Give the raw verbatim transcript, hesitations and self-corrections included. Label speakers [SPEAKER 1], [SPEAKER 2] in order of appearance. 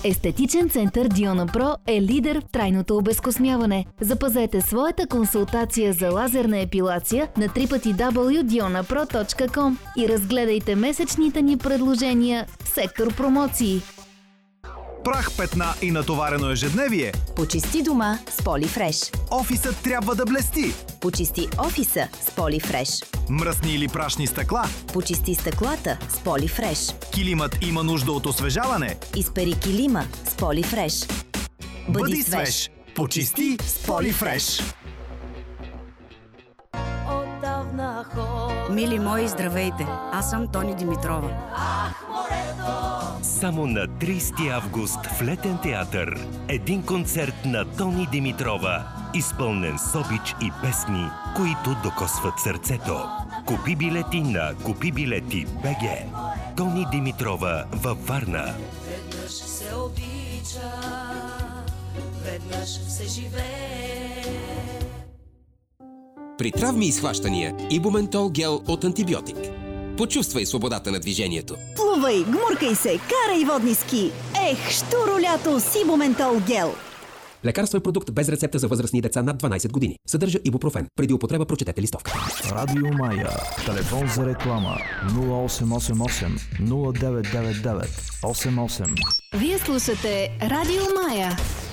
[SPEAKER 1] Естетичен център Диона Про е лидер в трайното обезкосмяване. Запазете своята консултация за лазерна епилация на дабъл ю дабъл ю дабъл ю точка диона про точка ком и разгледайте месечните ни предложения в сектор промоции.
[SPEAKER 2] Прах, петна и натоварено ежедневие.
[SPEAKER 3] Почисти дома с Полифреш.
[SPEAKER 2] Офисът трябва да блести.
[SPEAKER 3] Почисти офиса с Полифреш.
[SPEAKER 2] Мръсни или прашни стъкла.
[SPEAKER 3] Почисти стъклата с Полифреш.
[SPEAKER 2] Килимът има нужда от освежаване.
[SPEAKER 3] Изпери килима с Полифреш.
[SPEAKER 2] Бъди, Бъди свеж. свеж. Почисти с Полифреш.
[SPEAKER 4] Мили мои, здравейте! Аз съм Тони Димитрова.
[SPEAKER 5] Само на трийсети август в Летен театър един концерт на Тони Димитрова, изпълнен с обич и песни, които докосват сърцето. Купи билети на Купи билети БГ. Тони Димитрова във Варна.
[SPEAKER 6] Веднъж се обича, веднъж се живее.
[SPEAKER 7] При травми и схващания Ибументол гел от антибиотик. Почувствай свободата на движението.
[SPEAKER 8] Плувай, гмуркай се, карай водни ски. Ех, щуро лято с Ибументол гел.
[SPEAKER 7] Лекарствен продукт без рецепта за възрастни деца над дванайсет години. Съдържа ибупрофен. Преди употреба прочетете листовка.
[SPEAKER 9] Радио Мая. Телефон за реклама нула осем осем осем нула девет девет девет осем осем.
[SPEAKER 1] Вие слушате Радио Мая.